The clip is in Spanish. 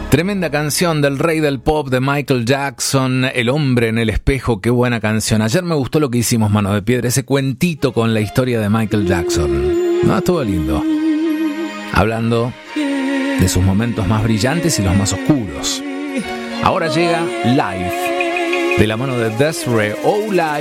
Tremenda canción del rey del pop de Michael Jackson, El hombre en el espejo, qué buena canción. Ayer me gustó lo que hicimos, Mano de Piedra, ese cuentito con la historia de Michael Jackson. No, estuvo lindo. Hablando de sus momentos más brillantes y los más oscuros. Ahora llega Live, de la mano de Des'ree Olay.